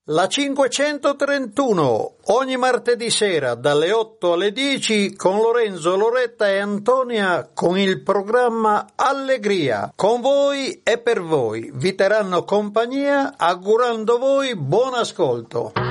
La 531, ogni martedì sera dalle 8 alle 10 con Lorenzo, Loretta e Antonia con il programma Allegria. Con voi e per voi vi terranno compagnia augurando voi buon ascolto.